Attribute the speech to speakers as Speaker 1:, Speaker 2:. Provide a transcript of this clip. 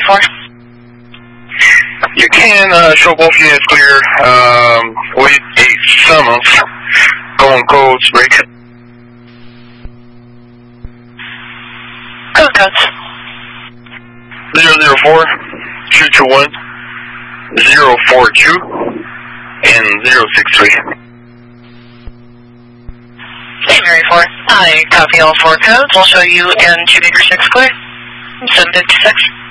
Speaker 1: 4.
Speaker 2: You can show both units clear with a summons. Go on codes, break.
Speaker 1: Code codes.
Speaker 2: 004, 221, 042, and 063.
Speaker 1: Hey, Mary 4. I copy all 4 codes. We'll show you in 2 Baker 6 clear. 756.